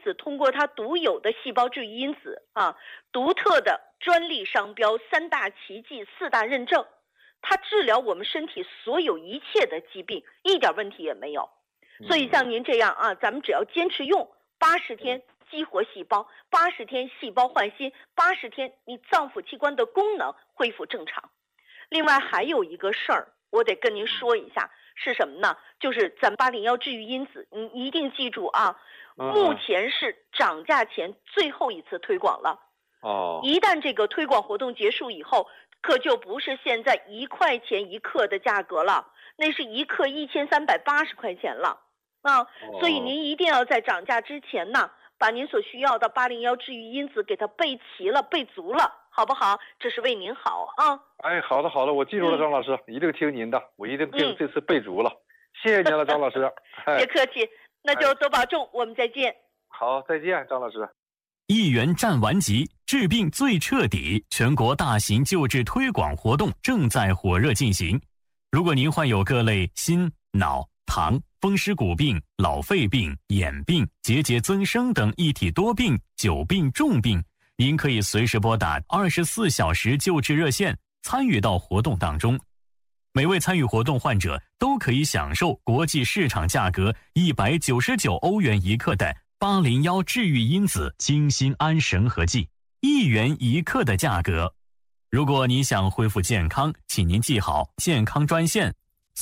子通过它独有的细胞治愈因子啊，独特的专利商标、3大奇迹、4大认证，它治疗我们身体所有一切的疾病，一点问题也没有。所以像您这样啊，咱们只要坚持用80天激活细胞，80天细胞换新，80天你脏腑器官的功能恢复正常。另外还有一个事儿，我得跟您说一下，是什么呢？就是咱801治愈因子，你一定记住啊，目前是涨价前最后一次推广了。一旦这个推广活动结束以后，可就不是现在1块钱1克的价格了，那是1克1380块钱了啊！所以您一定要在涨价之前呢，把您所需要的801治愈因子给它备齐了、备足了，好不好？这是为您好啊！ 哎，好的好的，我记住了，张老师，一定听您的，我一定这次备足了，谢谢您了，张老师。 别客气，那就多保重，我们再见。 好，再见，张老师。 1元战完级，治病最彻底，全国大型救治推广活动正在火热进行。如果您患有各类心、脑、糖、风湿骨病、老肺病、眼病、结节增生等一体多病、久病重病，您可以随时拨打24小时救治热线，参与到活动当中。每位参与活动患者都可以享受国际市场价格199欧元1克的801治愈因子精心安神合剂，1元1克的价格。如果您想恢复健康，请您记好健康专线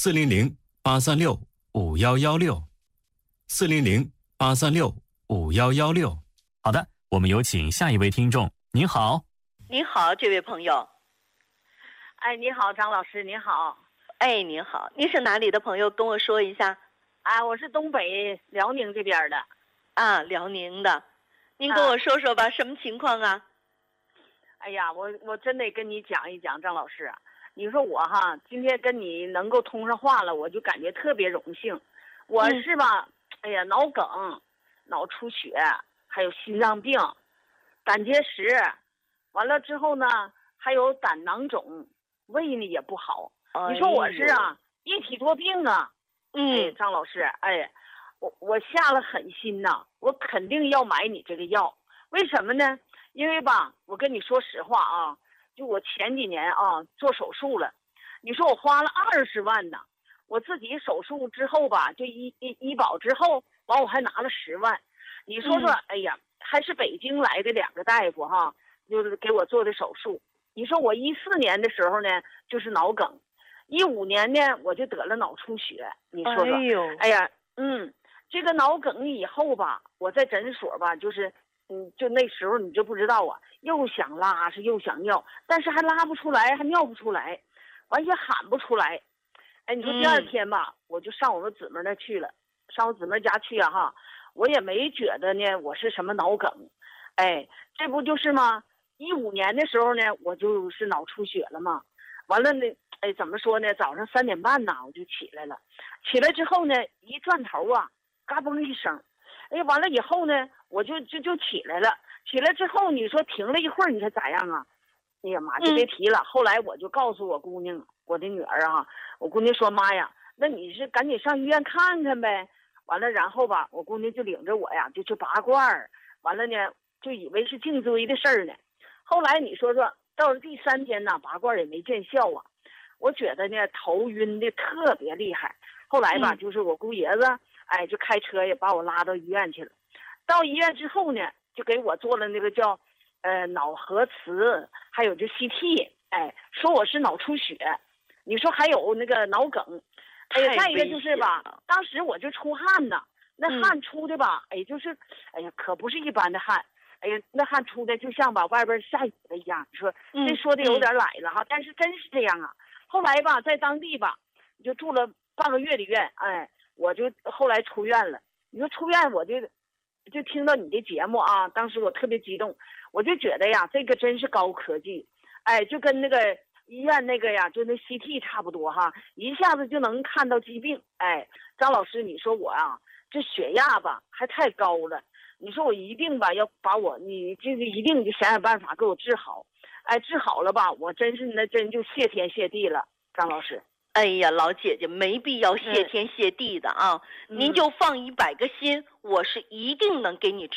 400-836-5116，400-836-5116。好的，我们有请下一位听众。您好。 您好，这位朋友。 哎，你好，张老师，你好。 哎，您好，您是哪里的朋友？跟我说一下。 啊，我是东北辽宁这边的。 啊，辽宁的，您跟我说说吧，什么情况啊？ 哎呀，我真得跟你讲一讲，张老师，你说我哈，今天跟你能够通上话了，我就感觉特别荣幸。我是吧，哎呀，脑梗、脑出血，还有心脏病、胆结石，完了之后呢，还有胆囊肿，胃呢也不好。你说我是啊，一体多病啊。张老师，哎。我下了狠心呐，我肯定要买你这个药。为什么呢？因为吧，我跟你说实话啊，就我前几年啊做手术了，你说我花了20万呢，我自己手术之后吧，就医保之后，完我还拿了10万。你说说，哎呀，还是北京来的2个大夫哈，就是给我做的手术。你说我14年的时候呢，就是脑梗，15年呢我就得了脑出血。你说说，哎呀，这个脑梗以后吧，我在诊所吧，就是，就那时候你就不知道啊，又想拉是又想尿，但是还拉不出来，还尿不出来，完全喊不出来。哎，你说第2天吧，我就上我们姊妹那去了，上我姊妹家去啊哈，我也没觉得呢我是什么脑梗，哎，这不就是吗？15年的时候呢，我就是脑出血了嘛，完了呢，哎，怎么说呢？早上3点半呐，我就起来了，起来之后呢，一转头啊。嘎嘣一声，哎，完了以后呢，我就起来了。起来之后，你说停了一会儿，你说咋样啊？哎呀妈，就别提了。后来我就告诉我姑娘，我的女儿啊，我姑娘说妈呀，那你是赶紧上医院看看呗。完了，然后吧，我姑娘就领着我呀，就去拔罐儿。完了呢，就以为是颈椎的事儿呢。后来你说说，到了第3天呢，拔罐也没见效啊。我觉得呢，头晕的特别厉害。后来吧，就是我姑爷子。哎，就开车也把我拉到医院去了。到医院之后呢，就给我做了那个叫，脑核磁，还有这 CT。哎，说我是脑出血。你说还有那个脑梗。哎呀，再一个就是吧，当时我就出汗呢，那汗出的吧，哎，就是，哎呀，可不是一般的汗。哎呀，那汗出的就像把外边下雨了一样。你说这说的有点来了哈，但是真是这样啊。后来吧，在当地吧，就住了半个月的院，哎。我就后来出院了，你说出院我就听到你的节目啊，当时我特别激动，我就觉得呀，这个真是高科技，哎，就跟那个医院那个呀，就那 CT 差不多哈，一下子就能看到疾病。哎，张老师，你说我啊，这血压吧还太高了，你说我一定吧要把你这个一定就想办法给我治好，哎，治好了吧，我真是那真就谢天谢地了，张老师。 哎呀，老姐姐没必要谢天谢地的啊，您就放100个心，我是一定能给你